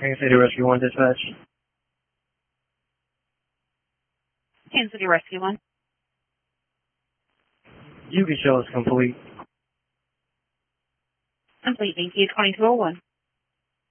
Kansas City Rescue 1 dispatch. Kansas City Rescue 1. You can show us complete. Complete, thank you. 2201.